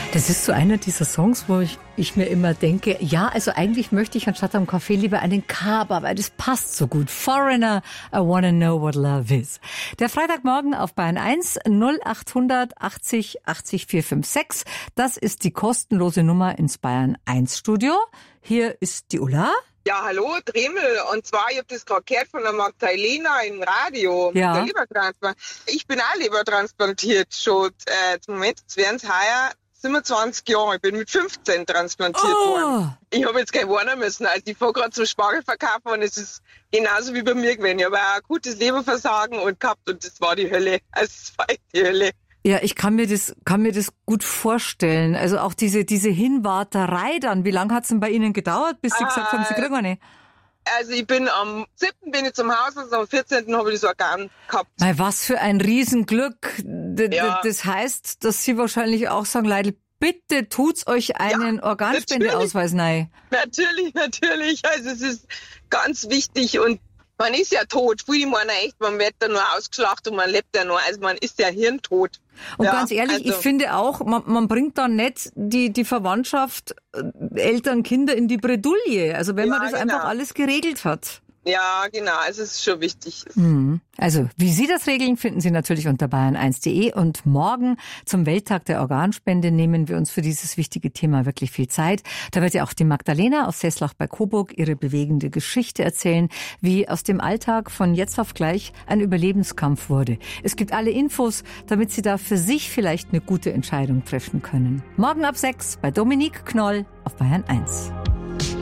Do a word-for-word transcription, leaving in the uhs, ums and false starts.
Das ist so einer dieser Songs, wo ich, ich mir immer denke, ja, also eigentlich möchte ich anstatt am Kaffee lieber einen Kaba, weil das passt so gut. Foreigner, I wanna know what love is. Der Freitagmorgen auf Bayern eins, null acht hundert achtzig achtzig vier fünf sechs. Das ist die kostenlose Nummer ins Bayern eins Studio. Hier ist die Ulla. Ja, hallo, Dremel. Und zwar, ich habe das gerade gehört von der Magdalena im Radio. Ja. Der Lebertransplant. Ich bin auch lebertransplantiert schon. Äh, zum Moment, jetzt wären es heuer siebenundzwanzig Jahre. Ich bin mit fünfzehn transplantiert Oh. worden. Ich habe jetzt kein warnen müssen. Also ich fahre gerade zum Spargel verkaufen und es ist genauso wie bei mir gewesen. Ich habe auch ein gutes Leberversagen und gehabt und das war die Hölle. Also es war echt die Hölle. Ja, ich kann mir das, kann mir das gut vorstellen. Also auch diese, diese Hinwarterei dann. Wie lange hat's denn bei Ihnen gedauert, bis Sie Ah, gesagt haben, Sie kriegen eine? Also ich bin am siebten bin ich zum Haus und am vierzehnten habe ich das Organ gehabt. Mei, was für ein Riesenglück. D- d- Ja. Das heißt, dass Sie wahrscheinlich auch sagen, Leidl, bitte tut's euch einen Ja, Organspendeausweis rein. Natürlich, natürlich. Also es ist ganz wichtig und man ist ja tot. Viele meinen echt, man wird da nur ausgeschlachtet und man lebt ja nur. Also man ist ja hirntot. Und Ja, ganz ehrlich, also, ich finde auch, man, man bringt dann nicht die, die Verwandtschaft, äh, Eltern, Kinder in die Bredouille. Also wenn Ja, man das genau. einfach alles geregelt hat. Ja, genau. Also es ist schon wichtig. Mhm. Also, wie Sie das regeln, finden Sie natürlich unter bayern eins punkt de. Und morgen zum Welttag der Organspende nehmen wir uns für dieses wichtige Thema wirklich viel Zeit. Da wird ja auch die Magdalena aus Seslach bei Coburg ihre bewegende Geschichte erzählen, wie aus dem Alltag von jetzt auf gleich ein Überlebenskampf wurde. Es gibt alle Infos, damit Sie da für sich vielleicht eine gute Entscheidung treffen können. Morgen ab sechs bei Dominique Knoll auf Bayern eins.